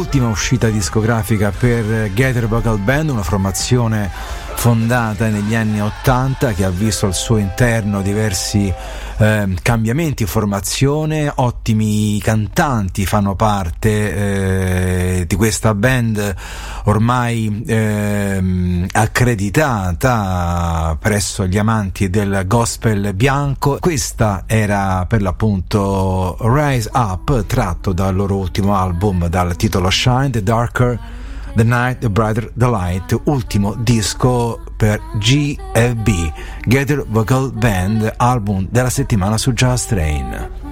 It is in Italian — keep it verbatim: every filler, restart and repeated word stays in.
ultima uscita discografica per Gaither Vocal Band, una formazione fondata negli anni ottanta che ha visto al suo interno diversi eh, cambiamenti, formazione, ottimi cantanti fanno parte eh, di questa band ormai eh, accreditata presso gli amanti del gospel bianco. Questa era per l'appunto Rise Up, tratto dal loro ultimo album dal titolo Shine, The Darker The Night, The Brighter The Light, ultimo disco per G F B, Gaither Vocal Band, album della settimana su Just Train.